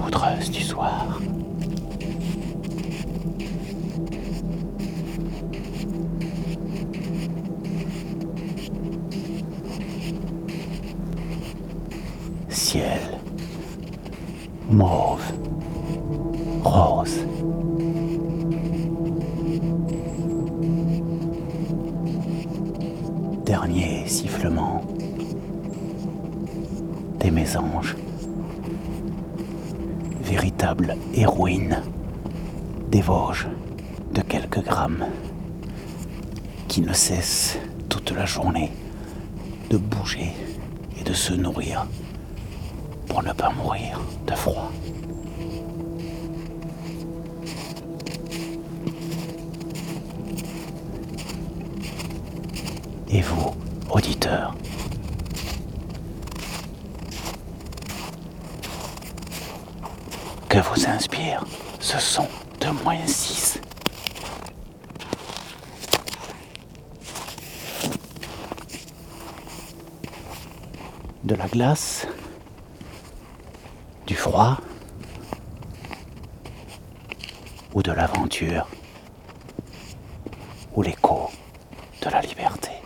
poudreuse du soir. Ciel mauve, rose. Dernier sifflement des mésanges, véritable héroïne des Vosges de quelques grammes, qui ne cesse toute la journée de bouger et de se nourrir pour ne pas mourir de froid. Et vous, auditeurs, que vous inspire ce son de -6? De la glace, du froid ou de l'aventure ou l'écho de la liberté?